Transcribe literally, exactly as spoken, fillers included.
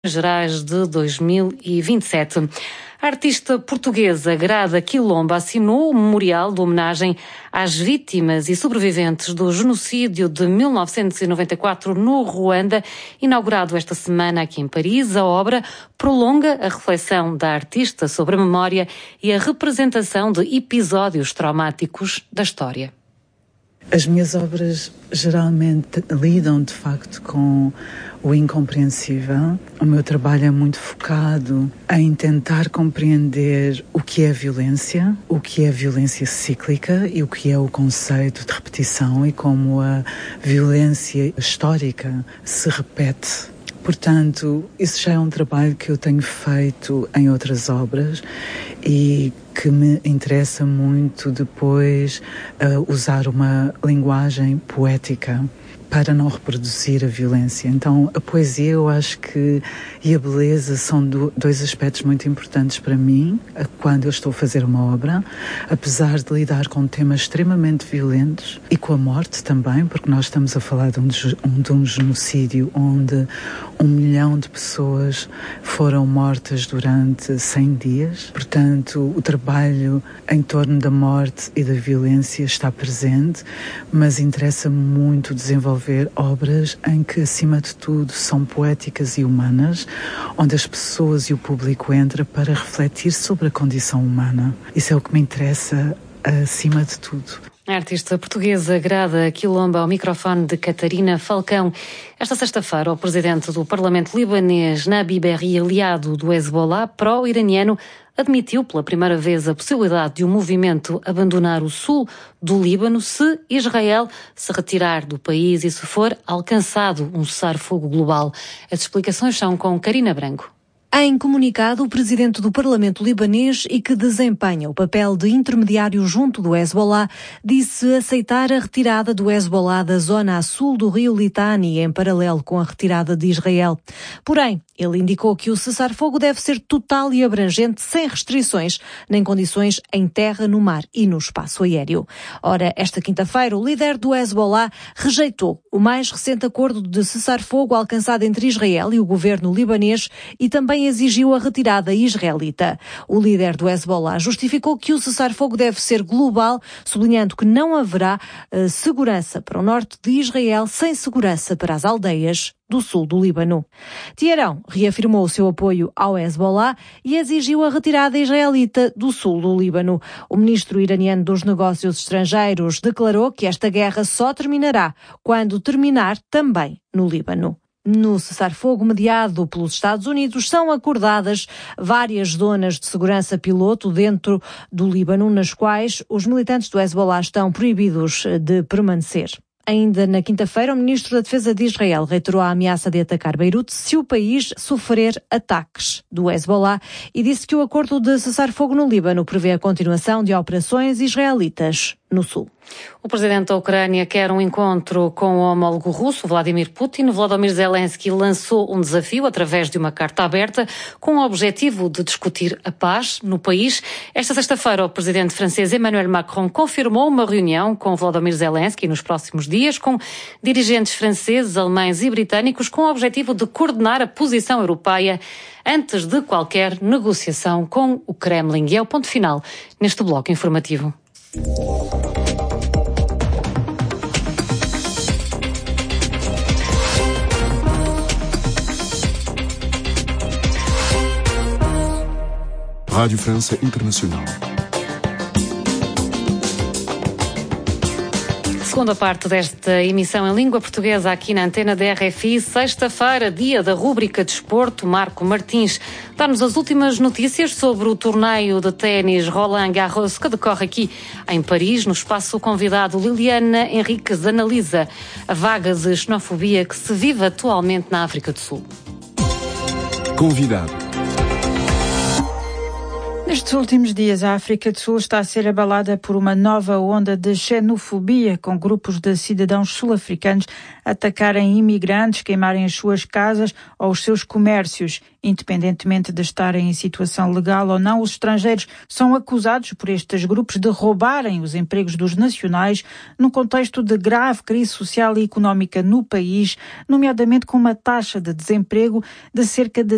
Gerais de dois mil e vinte e sete. A artista portuguesa Grada Quilomba assinou o memorial de homenagem às vítimas e sobreviventes do genocídio de mil novecentos e noventa e quatro no Ruanda. Inaugurado esta semana aqui em Paris, a obra prolonga a reflexão da artista sobre a memória e a representação de episódios traumáticos da história. As minhas obras geralmente lidam, de facto, com o incompreensível. O meu trabalho é muito focado em tentar compreender o que é a violência, o que é a violência cíclica e o que é o conceito de repetição e como a violência histórica se repete. Portanto, isso já é um trabalho que eu tenho feito em outras obras e que me interessa muito depois uh, usar uma linguagem poética para não reproduzir a violência. Então, a poesia, eu acho que, e a beleza são do, dois aspectos muito importantes para mim quando eu estou a fazer uma obra, apesar de lidar com temas extremamente violentos e com a morte também, porque nós estamos a falar de um, de um genocídio onde um milhão de pessoas foram mortas durante cem dias. Portanto, o trabalho em torno da morte e da violência está presente, mas interessa-me muito desenvolver ver obras em que, acima de tudo, são poéticas e humanas, onde as pessoas e o público entram para refletir sobre a condição humana. Isso é o que me interessa acima de tudo. A artista portuguesa Grada Quilomba ao microfone de Catarina Falcão. Esta sexta-feira, o presidente do Parlamento libanês, Nabi Berri, aliado do Hezbollah, pró-iraniano, admitiu pela primeira vez a possibilidade de um movimento abandonar o sul do Líbano se Israel se retirar do país e se for alcançado um cessar-fogo global. As explicações são com Karina Branco. Em comunicado, o presidente do Parlamento libanês e que desempenha o papel de intermediário junto do Hezbollah, disse aceitar a retirada do Hezbollah da zona a sul do rio Litani, em paralelo com a retirada de Israel. Porém, ele indicou que o cessar-fogo deve ser total e abrangente, sem restrições, nem condições em terra, no mar e no espaço aéreo. Ora, esta quinta-feira, o líder do Hezbollah rejeitou o mais recente acordo de cessar-fogo alcançado entre Israel e o governo libanês e também exigiu a retirada israelita. O líder do Hezbollah justificou que o cessar-fogo deve ser global, sublinhando que não haverá uh, segurança para o norte de Israel sem segurança para as aldeias do sul do Líbano. Teherão reafirmou o seu apoio ao Hezbollah e exigiu a retirada israelita do sul do Líbano. O ministro iraniano dos Negócios Estrangeiros declarou que esta guerra só terminará quando terminar também no Líbano. No cessar-fogo mediado pelos Estados Unidos, são acordadas várias zonas de segurança piloto dentro do Líbano, nas quais os militantes do Hezbollah estão proibidos de permanecer. Ainda na quinta-feira, o ministro da Defesa de Israel reiterou a ameaça de atacar Beirute se o país sofrer ataques do Hezbollah e disse que o acordo de cessar-fogo no Líbano prevê a continuação de operações israelitas no sul. O presidente da Ucrânia quer um encontro com o homólogo russo, Vladimir Putin. Volodymyr Zelensky lançou um desafio através de uma carta aberta com o objetivo de discutir a paz no país. Esta sexta-feira, o presidente francês Emmanuel Macron confirmou uma reunião com Volodymyr Zelensky nos próximos dias com dirigentes franceses, alemães e britânicos com o objetivo de coordenar a posição europeia antes de qualquer negociação com o Kremlin. E é o ponto final neste bloco informativo. Rádio França Internacional. Segunda parte desta emissão em língua portuguesa aqui na antena da R F I. Sexta-feira, dia da rúbrica Desporto. Marco Martins dá-nos as últimas notícias sobre o torneio de ténis Roland Garros que decorre aqui em Paris. No espaço convidado, Liliana Henriques analisa a vaga de xenofobia que se vive atualmente na África do Sul. Convidado. Nestes últimos dias, a África do Sul está a ser abalada por uma nova onda de xenofobia, com grupos de cidadãos sul-africanos atacarem imigrantes, queimarem as suas casas ou os seus comércios. Independentemente de estarem em situação legal ou não, os estrangeiros são acusados por estes grupos de roubarem os empregos dos nacionais num contexto de grave crise social e económica no país, nomeadamente com uma taxa de desemprego de cerca de